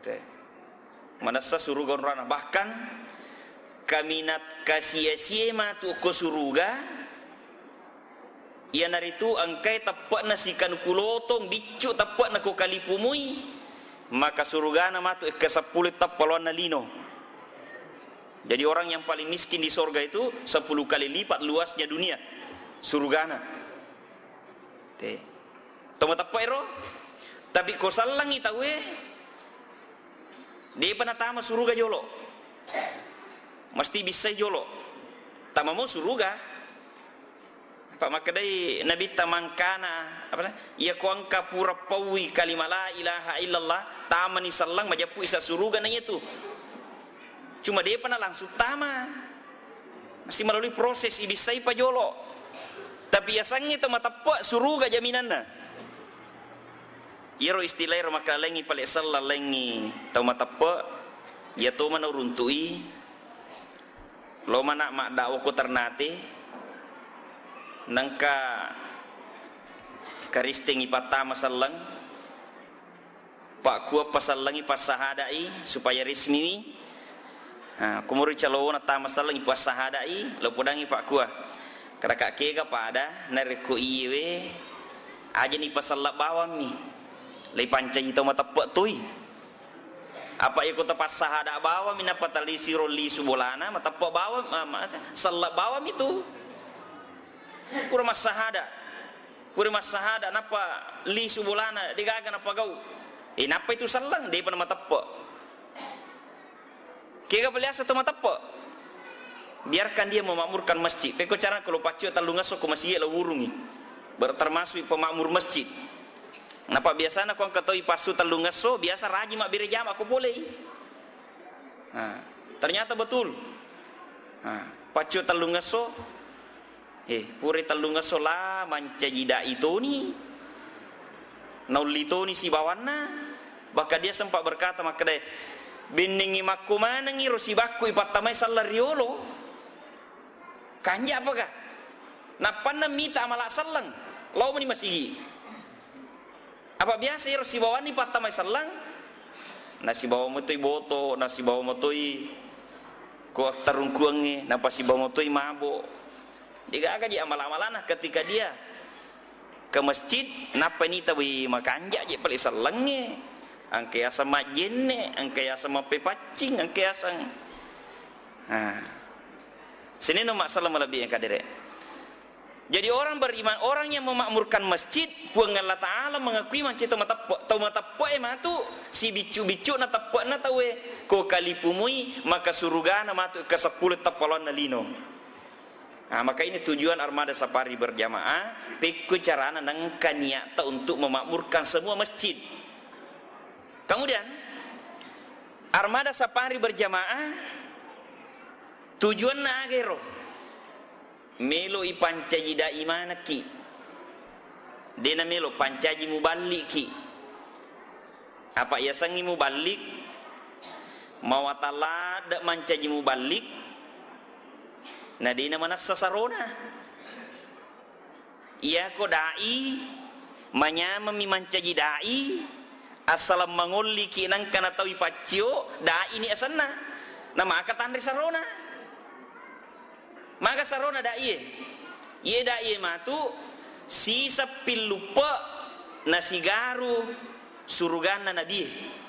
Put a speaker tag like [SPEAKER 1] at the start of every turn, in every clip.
[SPEAKER 1] Manasa suruga rana, bahkan kaminat kasia-sia matu ko suruga ia naritu angkai tapak nasikan kulotong bicu tapak na ko kalipumui, maka suruga na matu ke 10 tapalon na lino. Jadi orang yang paling miskin di sorga itu 10 kali lipat luasnya dunia surgana. Toma tapak ero, tapi ko salang itawe dia panatama suruga jolo, mesti bisa jolo tama mo suruga pak makadai nabi tamangkana apa ia ko angka pura pawi kalimat la ilaha illallah tamani sallang majapu isa suruga na itu cuma dia pernah langsung tama mesti melalui proses ibisai pa jolo tapi asangnya tama tapak suruga jaminanna. Iro istilah iro maka lengi palik salah lengi tau matapa ya to mana runtui lo mana mak dakwa ko ternate nangka karisting ipata masallang pak kuwa pasallangi pasahadai supaya resmi kumuri calo na ta masallang ipasahadai lo podangi pak kuwa kada kak kega pada nariku iwe aja ni pasalla bawami lay pancay ito matapot tuy apa iko tapas sahada bawa minapatali siro li subulana matapot bawa salak bawa itu pura mas sahada napa li subulana digaga napa gau napa itu salang di pana matapot kega beliasa to matapot biarkan dia memakmurkan masjid peko cara kalau pacu talungaso ko masjid la wurungi bertermasuk pemakmur masjid. Napa biasanya kau ketoi pasu talungaso biasa rajin mak birejam aku boleh. Ternyata betul. Pacu talungaso, puri talungaso lah mancajida itu ni, naulito ni si bawana. Bahkan dia sempat berkata makadai biningi maku mana ngiro si baku ipatamai salariolo. Kanja apa kah? Napa namita malak salang? Lau mani masih. Apa biasa iro si bawa ni patamai salang nasi bawa motoi boto nasi bawa motoi ko tarungkuangi napa si bawa motoi mabo diga aga di amal-amalana ketika dia ke masjid napa ni tawi makanja je pali salange angke asa majenne angke asa mapepacing angke asa sini no masalah lebih yang kadere. Jadi orang beriman, orang yang memakmurkan masjid, puang Allah Ta'ala mengakui mancit tau matapok matu si bicu-bicu na tapok na tawe ko kalipumui maka surga na matu ke 10 tapalon na lino. Maka ini tujuan armada safari berjamaah, peku carana nang kaniata untuk memakmurkan semua masjid. Kemudian armada safari berjamaah tujuan na agero melo ipancaji da imana ki dena melo pancaji mubalik ki apa ya sangi mubalik mawatala da mancaji mubalik na dena mana sasarona iya ko dai manyama mi mancaji dai asal mangolli ki nang kana tawi paccio dai ini asanna nama akatan sarona maka sarona dai ye dai matu sisa pilupa nasigaru surugana nabi.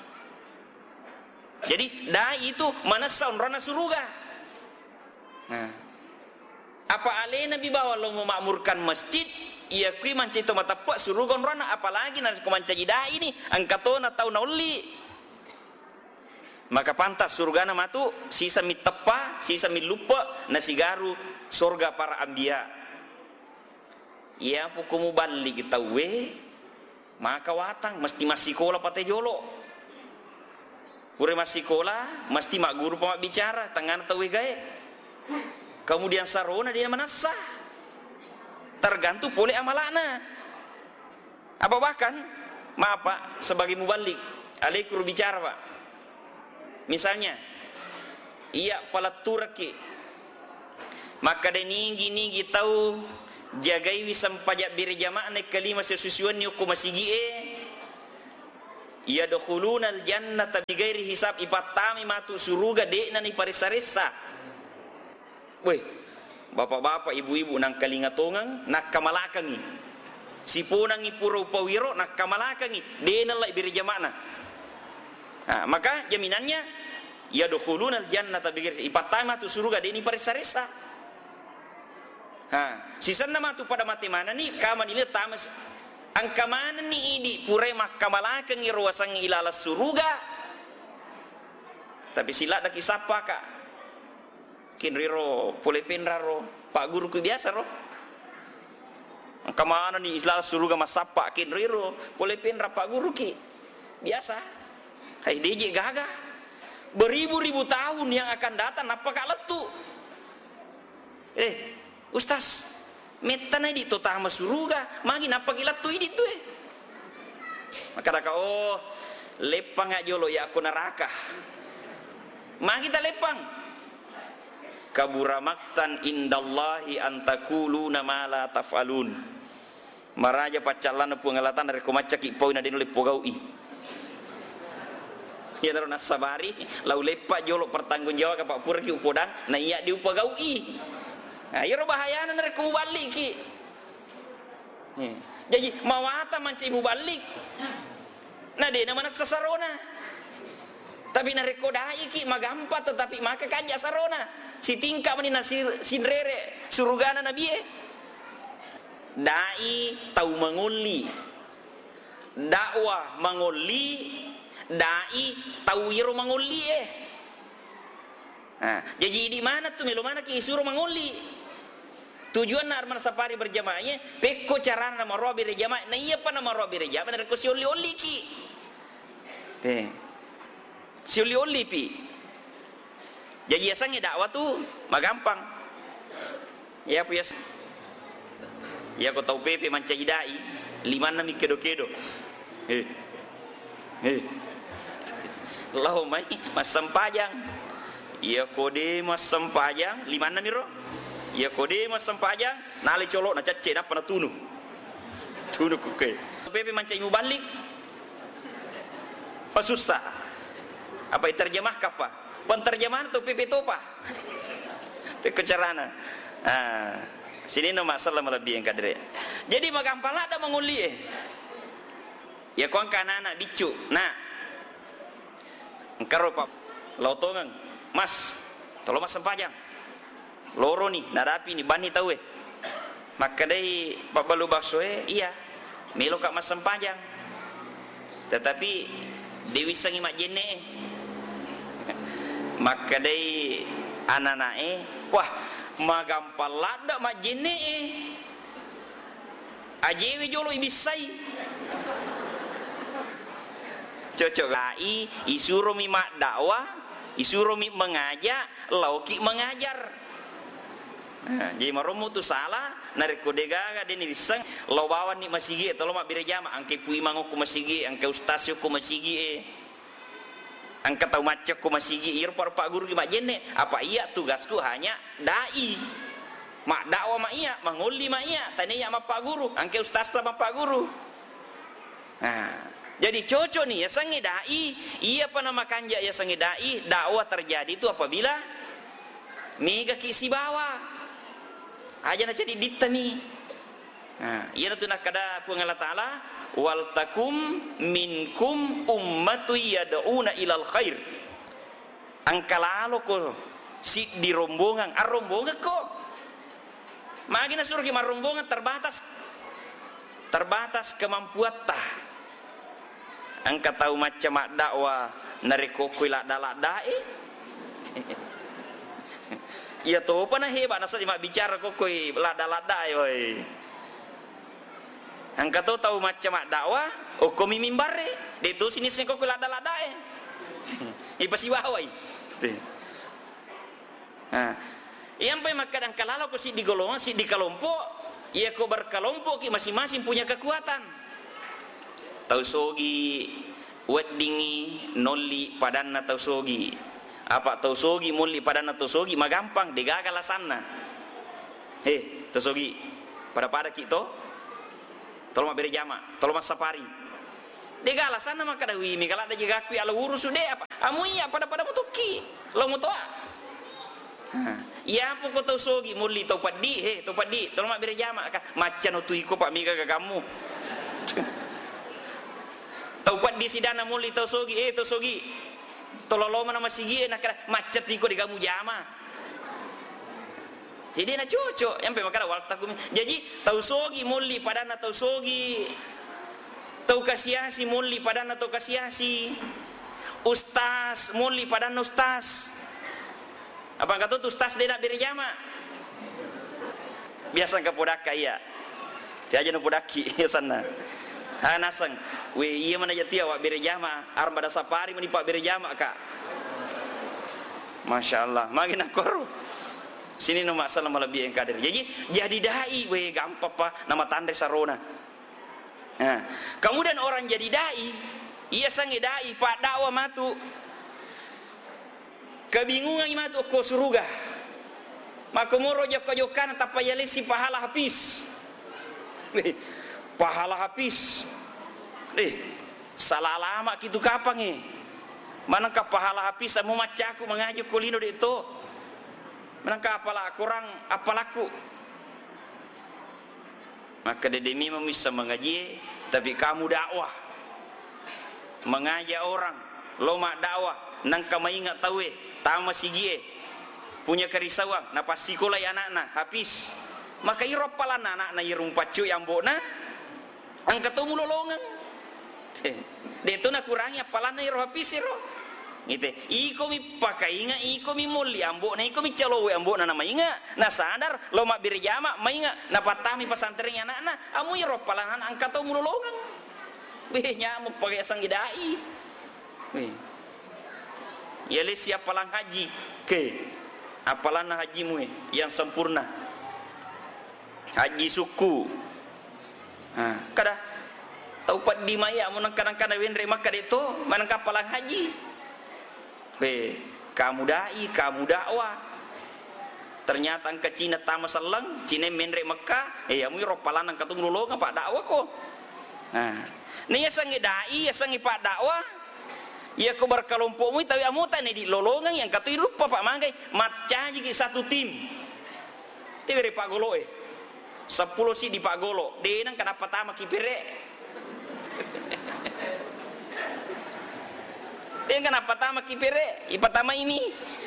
[SPEAKER 1] Jadi dai itu mana saun rana suruga. Apa ale nabi bawa lo memakmurkan masjid ia kui mancito matapok surugon rana apalagi nasi kumancaji dai ini angkatona tau nauli. Maka pantas surgana matu sisa mitepa sisa milupa nasigaru surga para anbiya. Ia pukumu balik kita we maka watang mesti masikola pate jolo. Pure masikola mesti mak guru pemak bicara tangan tawe gae. Kemudian sarona dia manasa. Tergantung boleh amalana. Apa bahkan maaf Pak sebagai mubalik alaikur bicara Pak. Misalnya ia palaturaki maka deninggi tahu jagai wisam pajak birjamaah naik kelima sesusuan ni hukum masigi yadkhulunal jannata bighairi hisab, ipatami matu suruga dekna ni parisarissa. Weh, bapak-bapak, ibu-ibu nang kalingatongang nak kamalakangi. Sipunang ipuro pawiro nak kamalakangi. Dekna la ibiri jamakna. Maka jaminannya yadkhulunal jannata bighairi, ipatami matu suruga dekni parisarissa. Sisanna matu pada mati mana ni kaman ile tamas angka mana ni idi pure makamalakang iruasang ilala suruga. Tapi sila dak kisapa ka kinriro pole penraro pak guru ku biasa ro angka mana ni ilala suruga masapa kinriro pole penra pak guru ki biasa. Hai DJ gaga beribu-ribu tahun yang akan datang apakah letu Ustaz, metana di totama suruga, magi napa gila tu idi tu Maka dah kau lepang aja lo ya aku neraka. Magi tak lepang. Kabura maktan indallahi antakuluna ma la taf'alun. Maraja pacalan pengalatan dari komacak ipau na dinuli pogaui. Ya taruh nasabari, lau lepak jolo pertanggungjawab Pak Pura ki upodang, na iya di upagaui. Ya bahaya na mereka balik ki. Jadi mawata manci ibu balik. Nah dia nama sasarona. Tapi na rekodai ki magampa tetapi maka kanja sarona. Si tingkap ni nasir sinrere surugana nabi Dai tahu menguli. Dakwah menguli, dai tahu iro menguli jadi di mana tu melo mana ki suruh menguli. Tujuan nak arman safari berjamaahnya peko cara nama robi berjamaah. Nah iya apa nama robi berjamaah dari ko si oli ki. Si oli pi. Jadi asangnya dakwah tu magampang. Ya puya. Ya ko tau pepe mancai dai 5 mi kedo-kedo. Lau mai mas sempajang. Ya kode mas sempajang 5 miro. Ya kode mas sempajang nali colok na cacce napa na tunu kuke pepe mancai mu balik pasusah apa terjemah kapa penterjemahan tu pepe topa te kecarana sini no masalah lebih yang kadre jadi magampala ada menguli ya kuang kanana bicu nah engkaro pak lautongan mas tolong mas sempajang loro ni narapi ni bani tahu maka dai babalu bakso iya melo kak mas sempajang tetapi dewi sangi mak jene maka dai ananae wah magampal lada mak jene ajewi jolo ibisai cocok lai isuro mi mak dakwah isuro mi mengajak lauki mengajar. Jadi maromu tu salah narik kodegaga deni disang lo bawa ni masigi atau lo mak birejama angke pui mangoku masigi angke ustasio ku masigi angke tau macak ku masigi ir pak guru mak jene apa iya tugasku hanya dai mak dakwah mak iya manguli mak iya tanya mak pak guru angke ustas mak pak guru. Jadi cocok nih ya sangi dai iya apa nama kanja ya sangi dai dakwah terjadi itu apabila mega kisi bawah aja na jadi ditani. Iya tu nak kada pengala taala wal takum minkum ummatu yad'una ilal khair. Angkalalo ko si di rombongan, rombongan ko. Magina suruh ki marombongan terbatas kemampuan tah. Angka tahu macam dakwah nariko kuila dalak dai. Ya tu apa na hebat nasa lima bicara kokoi lada-lada oi. Angka tu tahu macam dakwah, komi mimbare. De tu sini sen kokoi lada-lada Ipasi wawai. Yang pe makadang kalalo ko si di golongan si di kelompok, ia ko berkelompok ki masing-masing punya kekuatan. Tahu sogi weddingi nolli padanna tahu sogi. Apa tausogi muli pada na tausogi magampang digagala sana tausogi pada kita tolong beri jama tolong mas safari de alasan nama kada wi mi kala da jiga ku ala urus de apa amu iya pada mutuki lo mutoa ya po ko to sogi muli to padi tolong mak berjama ka macan tu iko pak mi ka kamu taupat di sidana muli to sogi tololo mana masigi nak macet iko di kamu jama jadi na cocok yang memang kada waktu aku jadi tau sogi muli padana tau sogi tau kasiasi muli padana tau kasiasi ustaz muli padana ustaz apa kata tu ustaz dia nak berjama biasa ke podaka iya dia aja no podaki sana nasang we iya mana jati awak berjama armada safari meni pak berjama kak masyaallah makin akor sini no masalah lebih yang kader jadi dai we gampang pak nama tanda sarona kemudian orang jadi dai iya sange dai pak dakwah matu kebingungan matu ko suruga maka moro jokan tapayalisi pahala habis pahala habis salah lama gitu kapang manangka pahala habis mau macaku mengajuk kulino de itu manangka apalah kurang apalaku maka dedemi bisa mengaji tapi kamu dakwah mengajak orang lo mak dakwah nangka maingat tahu tama sigie punya kerisauan napa sekolah anak-anak habis maka iropalan anak-anak irumpat cuy yang bona ang ketemu lolongan deto na kurangnya apalan iro habis iro ngite iko mi pakai inga iko mi muli ambo na iko mi calowe ambo na nama inga na sadar lo mak berjama mainga na patami pesantren anak-anak amu iro palan ang ketemu lolongan nyamuk pakai sang gidai yale siapa lang haji apalan hajimu yang sempurna haji suku kada taupat di maya mun kadang-kadang wenre maka itu manang kapalang haji kamu dai kamu dakwah ternyata ke Cina tama selang Cina menre Mekah amu ropalan ang katong lolo nga pak dakwah ko niya sangi dai ya sangi pak dakwah ya ko berkelompokmu tapi amu tani di lolongan yang katu lupa pak manggai matca jadi satu tim tibere pak golo 10 sih di pak golo de nang kenapa tama kipire dia kenapa tama kipire pertama ini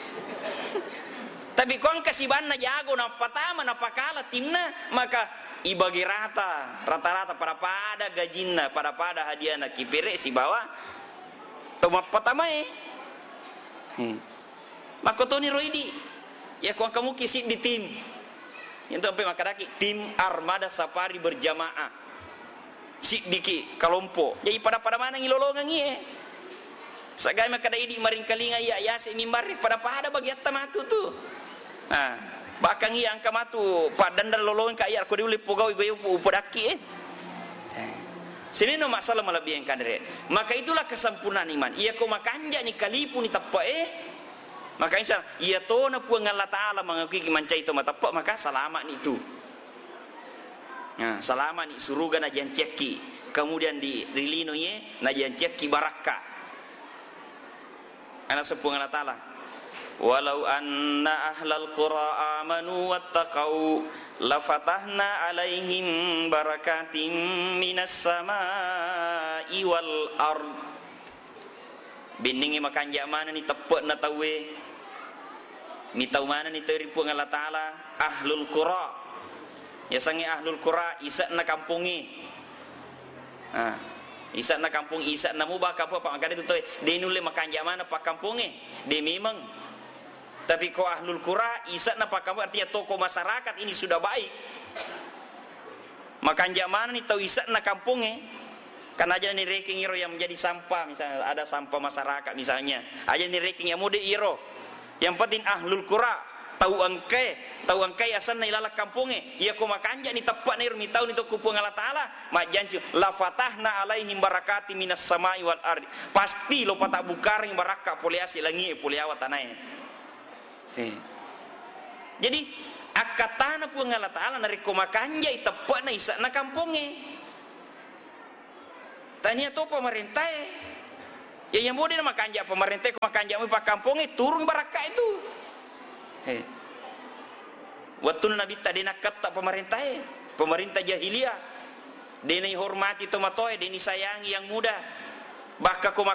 [SPEAKER 1] tapi kong kasiban na jago na pertama na pakala timna maka ibagi rata-rata pada gajinna pada hadiah na kipire si bawa toma pertama maka to ni roidi ya kong kamu kisik di tim yang sampai makadaki tim armada safari berjamaah sik diki kalompo jadi pada mana ngilolongan sagay makada idi maring kalinga ya si mimbar pada bagi tamatu tu bakang iya angka matu padandal lolongan ka iya ko diuli pugaw goyo upodaki sini no masalah melebih yang kadre maka itulah kesempurnaan iman ia ko makanja ni kalipu ni tappa maka insya ia to na puang Allah Ta'ala mengakui mancai to matappa maka selamat ni tu selamat ni suruga na jan ceki kemudian di rilino ye na jan ceki baraka ana sepuang Allah Ta'ala walau anna ahlal qura amanu wattaqau lafatahna alaihim barakatim minas samai wal ard biningi makanja mana ni tepat na tawe ni tahu mana ni teripu Allah Ta'ala ahlul qura ya sangi ahlul qura isa na kampungi isa na kampung isa na mubah kapo pak makade tu de nule makanja mana pak kampungi de memang tapi ko ahlul qura isa na pak kampung artinya toko masyarakat ini sudah baik makanja mana ni tahu isa na kampungnya kan aja ni ranking iro yang menjadi sampah misalnya ada sampah masyarakat misalnya aja ni ranking yang mode iro yang penting ahlul qura tahu angkai asan na ilala kampungnya ia ko makanja ni tepat ni rumi tahu ni to kupung Allah Ta'ala mak janji la fatahna alaihim barakati minas samai wal ardi pasti lo patak bukaring baraka poliasi langi poliawa tanai jadi akatana pun Allah Ta'ala nari ko makanja tepat na isa na kampungnya Tanya tu pemerintah. Ya yang boleh nama kanjak pemerintah, kanjak pak kampung turun barakah itu. Waktu Nabi tadi nak kata pemerintah, pemerintah jahiliyah. Dini hormati tomatoy, dini sayangi yang muda. Baka